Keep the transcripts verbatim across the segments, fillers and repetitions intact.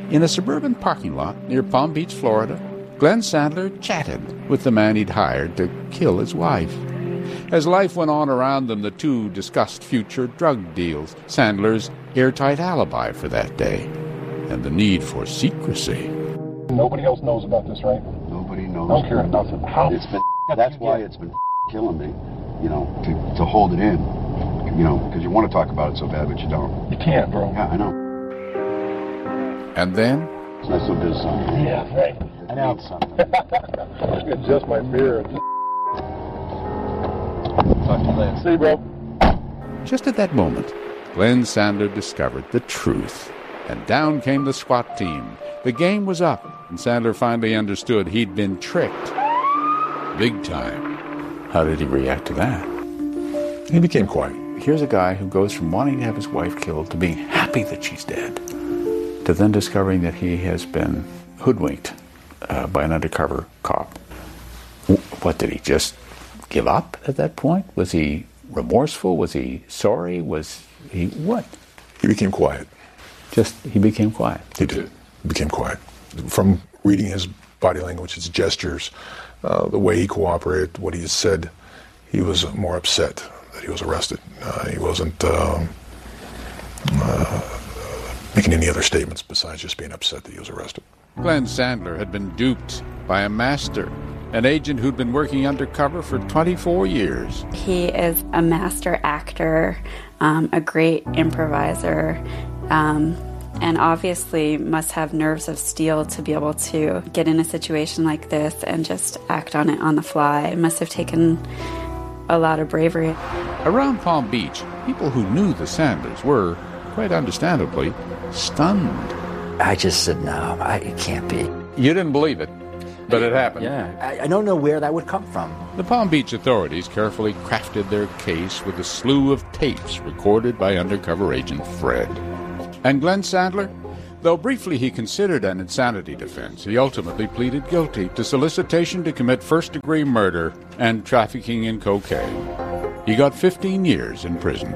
In a suburban parking lot near Palm Beach, Florida, Glenn Sandler chatted with the man he'd hired to kill his wife. As life went on around them, the two discussed future drug deals, Sandler's airtight alibi for that day, and the need for secrecy. Nobody else knows about this, right? Nobody knows. I don't care nothing. How? It's been, that's why it's been killing me, you know, to, to hold it in, you know, because you want to talk about it so bad, but you don't. You can't, bro. Yeah, I know. And then? It's not so good, son. Yeah, right. I know. Means something. Adjust my beer. Talk to you later. See you, bro. Just at that moment, Glenn Sandler discovered the truth, and down came the SWAT team. The game was up, and Sandler finally understood he'd been tricked. Big time. How did he react to that? He became quiet. Here's a guy who goes from wanting to have his wife killed to being happy that she's dead, to then discovering that he has been hoodwinked uh, by an undercover cop. What, did he just give up at that point? Was he remorseful? Was he sorry? Was he what? He became quiet. Just, he became quiet. He did. He became quiet. From reading his body language, his gestures, uh, the way he cooperated, what he had said, he was more upset that he was arrested. Uh, he wasn't uh, uh, making any other statements besides just being upset that he was arrested. Glenn Sandler had been duped by a master, an agent who'd been working undercover for twenty-four years. He is a master actor, um, a great improviser, um, and obviously must have nerves of steel to be able to get in a situation like this and just act on it on the fly. It must have taken a lot of bravery. Around Palm Beach, people who knew the Sandlers were, quite understandably, stunned. I just said, no, I, it can't be. You didn't believe it, but it happened. Yeah, I, I don't know where that would come from. The Palm Beach authorities carefully crafted their case with a slew of tapes recorded by undercover agent Fred. And Glenn Sandler, though briefly he considered an insanity defense, he ultimately pleaded guilty to solicitation to commit first-degree murder and trafficking in cocaine. He got fifteen years in prison.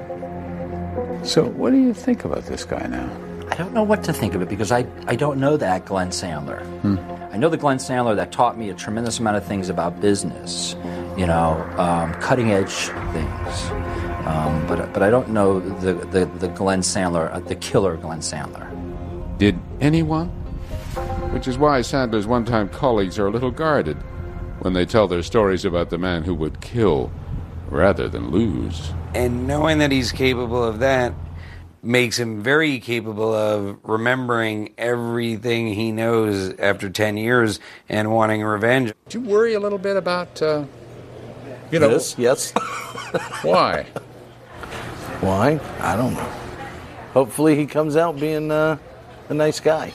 So what do you think about this guy now? I don't know what to think of it because I, I don't know that Glenn Sandler. Hmm. I know the Glenn Sandler that taught me a tremendous amount of things about business, you know, um, cutting-edge things. Um, but but I don't know the, the, the Glenn Sandler, uh, the killer Glenn Sandler. Did anyone? Which is why Sandler's one-time colleagues are a little guarded when they tell their stories about the man who would kill rather than lose. And knowing that he's capable of that makes him very capable of remembering everything he knows after ten years and wanting revenge. Do you worry a little bit about, uh, you know... Yes, yes. Why? Why? I don't know. Hopefully he comes out being uh, a nice guy.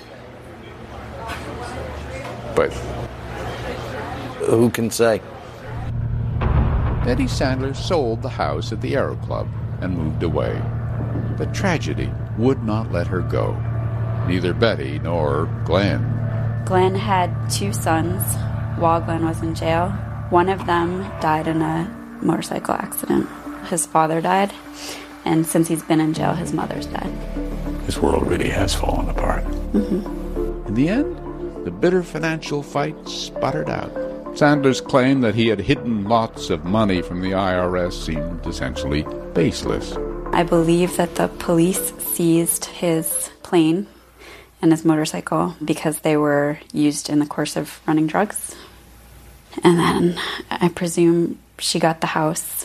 But... who can say? Betty Sandler sold the house at the Aero Club and moved away. The tragedy would not let her go. Neither Betty nor Glenn. Glenn had two sons while Glenn was in jail. One of them died in a motorcycle accident. His father died, and since he's been in jail, his mother's dead. His world really has fallen apart. Mm-hmm. In the end, the bitter financial fight sputtered out. Sandler's claim that he had hidden lots of money from the I R S seemed essentially baseless. I believe that the police seized his plane and his motorcycle because they were used in the course of running drugs. And then I presume she got the house.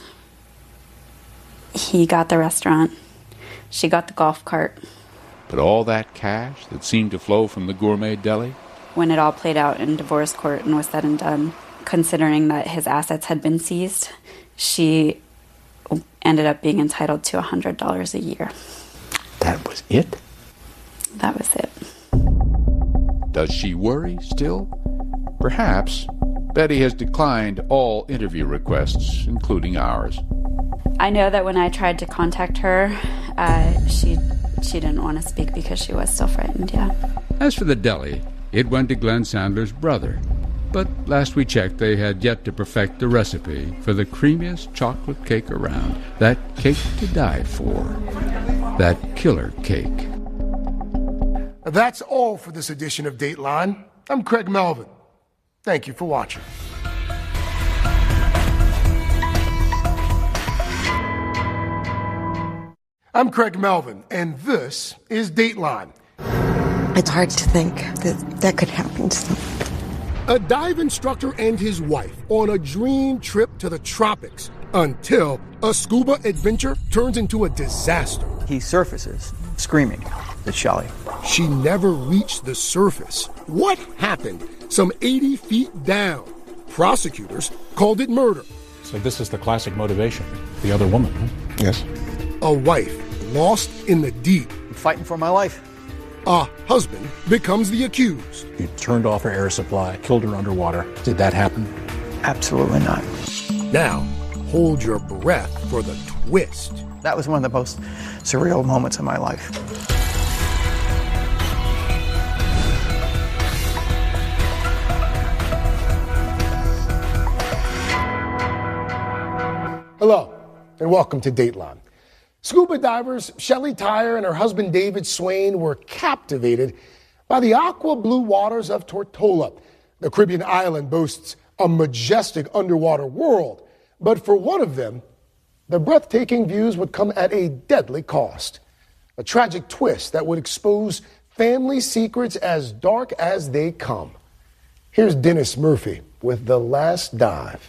He got the restaurant. She got the golf cart. But all that cash that seemed to flow from the gourmet deli? When it all played out in divorce court and was said and done, considering that his assets had been seized, she ended up being entitled to one hundred dollars a year. That was it? That was it. Does she worry still? Perhaps. Betty has declined all interview requests, including ours. I know that when I tried to contact her, uh, she she didn't want to speak because she was still frightened, yeah. As for the deli, it went to Glenn Sandler's brother. But last we checked, they had yet to perfect the recipe for the creamiest chocolate cake around. That cake to die for. That killer cake. That's all for this edition of Dateline. I'm Craig Melvin. Thank you for watching. I'm Craig Melvin, and this is Dateline. It's hard to think that that could happen to them. A dive instructor and his wife on a dream trip to the tropics until a scuba adventure turns into a disaster. He surfaces, screaming at Shelley. She never reached the surface. What happened some eighty feet down? Prosecutors called it murder. So this is the classic motivation. The other woman, huh? Yes. A wife lost in the deep. I'm fighting for my life. A husband becomes the accused. You turned off her air supply, killed her underwater. Did that happen? Absolutely not. Now, hold your breath for the twist. That was one of the most surreal moments of my life. Hello, and welcome to Dateline. Scuba divers Shelley Tyre and her husband David Swain were captivated by the aqua blue waters of Tortola. The Caribbean island boasts a majestic underwater world, but for one of them, the breathtaking views would come at a deadly cost. A tragic twist that would expose family secrets as dark as they come. Here's Dennis Murphy with The Last Dive.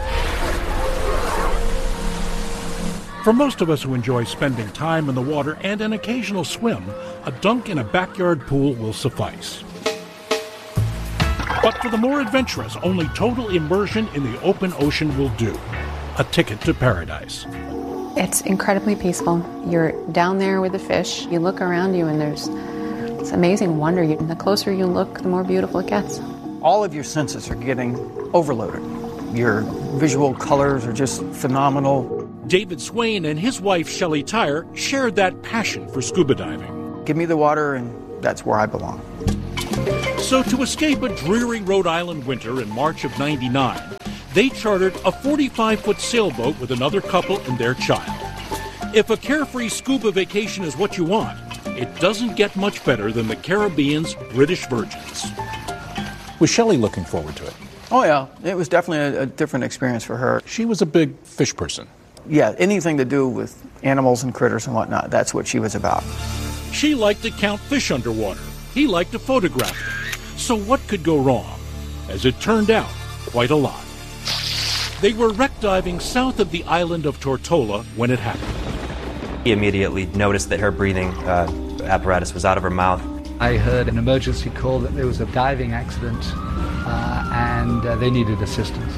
For most of us who enjoy spending time in the water and an occasional swim, a dunk in a backyard pool will suffice. But for the more adventurous, only total immersion in the open ocean will do. A ticket to paradise. It's incredibly peaceful. You're down there with the fish. You look around you and there's this amazing wonder. And the closer you look, the more beautiful it gets. All of your senses are getting overloaded. Your visual colors are just phenomenal. David Swain and his wife Shelley Tyre shared that passion for scuba diving. Give me the water and that's where I belong. So to escape a dreary Rhode Island winter in March of ninety-nine, they chartered a forty-five foot sailboat with another couple and their child. If a carefree scuba vacation is what you want, it doesn't get much better than the Caribbean's British Virgins. Was Shelley looking forward to it? Oh yeah, it was definitely a, a different experience for her. She was a big fish person. Yeah, anything to do with animals and critters and whatnot, that's what she was about. She liked to count fish underwater. He liked to photograph them. So what could go wrong? As it turned out, quite a lot. They were wreck diving south of the island of Tortola when it happened. He immediately noticed that her breathing uh, apparatus was out of her mouth. I heard an emergency call that there was a diving accident uh, and uh, they needed assistance.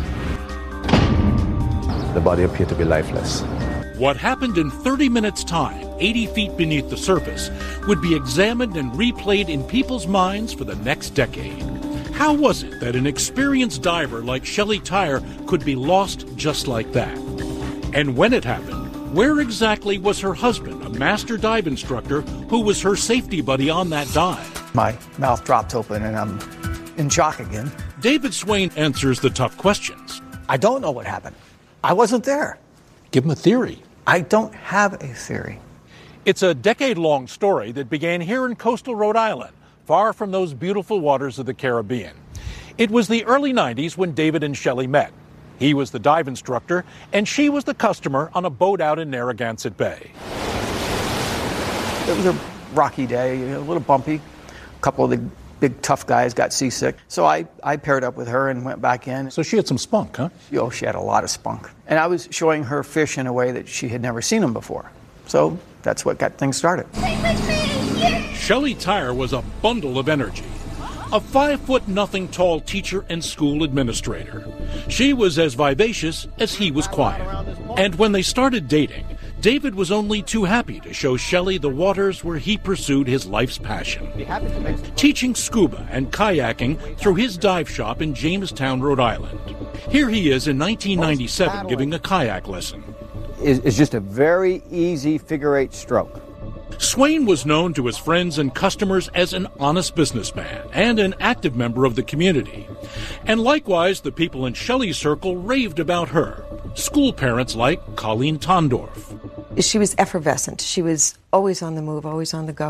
The body appeared to be lifeless. What happened in thirty minutes' time, eighty feet beneath the surface, would be examined and replayed in people's minds for the next decade. How was it that an experienced diver like Shelley Tyre could be lost just like that? And when it happened, where exactly was her husband, a master dive instructor who was her safety buddy on that dive? My mouth dropped open and I'm in shock again. David Swain answers the tough questions. I don't know what happened. I wasn't there. Give him a theory. I don't have a theory. It's a decade-long story that began here in coastal Rhode Island, far from those beautiful waters of the Caribbean. It was the early nineties when David and Shelley met. He was the dive instructor, and she was the customer on a boat out in Narragansett Bay. It was a rocky day, a little bumpy. A couple of the big tough guys got seasick. So I, I paired up with her and went back in. So she had some spunk, huh? Oh, she had a lot of spunk. And I was showing her fish in a way that she had never seen them before. So that's what got things started. Shelley Tyre was a bundle of energy. A five-foot-nothing tall teacher and school administrator. She was as vivacious as he was quiet. And when they started dating, David was only too happy to show Shelley the waters where he pursued his life's passion. Teaching scuba and kayaking through his dive shop in Jamestown, Rhode Island. Here he is in nineteen ninety-seven giving a kayak lesson. It's just a very easy figure-eight stroke. Swain was known to his friends and customers as an honest businessman and an active member of the community. And likewise, the people in Shelley's circle raved about her. School parents like Colleen Tondorf. She was effervescent. She was always on the move, always on the go.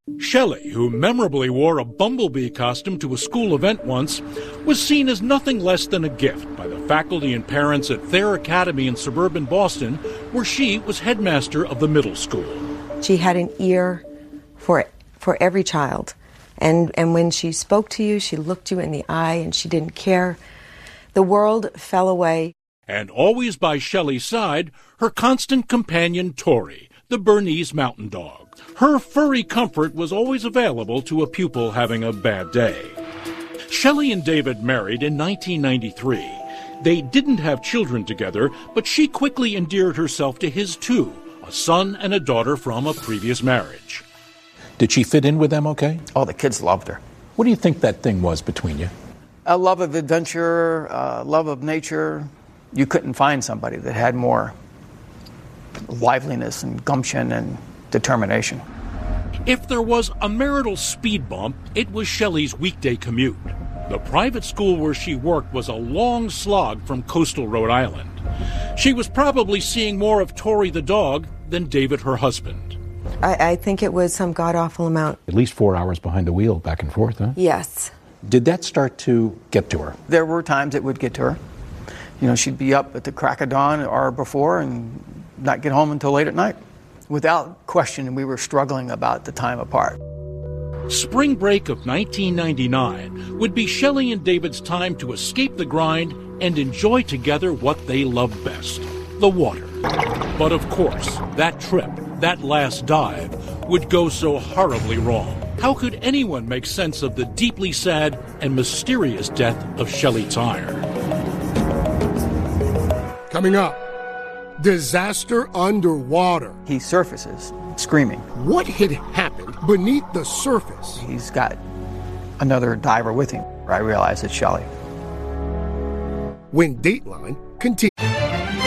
Shelley, who memorably wore a bumblebee costume to a school event once, was seen as nothing less than a gift by the faculty and parents at Thayer Academy in suburban Boston, where she was headmaster of the middle school. She had an ear for for every child. And, and when she spoke to you, she looked you in the eye and she didn't care. The world fell away. And always by Shelley's side, her constant companion Tori, the Bernese mountain dog. Her furry comfort was always available to a pupil having a bad day. Shelley and David married in nineteen ninety-three. They didn't have children together, but she quickly endeared herself to his too, a son and a daughter from a previous marriage. Did she fit in with them okay? Oh, the kids loved her. What do you think that thing was between you? A love of adventure, a love of nature. You couldn't find somebody that had more liveliness and gumption and determination. If there was a marital speed bump, it was Shelley's weekday commute. The private school where she worked was a long slog from coastal Rhode Island. She was probably seeing more of Tori the dog than David, her husband. I, I think it was some god-awful amount. At least four hours behind the wheel, back and forth, huh? Yes. Did that start to get to her? There were times it would get to her. You know, she'd be up at the crack of dawn or before and not get home until late at night. Without question, we were struggling about the time apart. Spring break of nineteen ninety-nine would be Shelley and David's time to escape the grind and enjoy together what they love best, the water. But of course, that trip, that last dive, would go so horribly wrong. How could anyone make sense of the deeply sad and mysterious death of Shelley Tyre? Coming up, disaster underwater. He surfaces, screaming. What had happened beneath the surface? He's got another diver with him. I realize it's Shelley. When Dateline continues.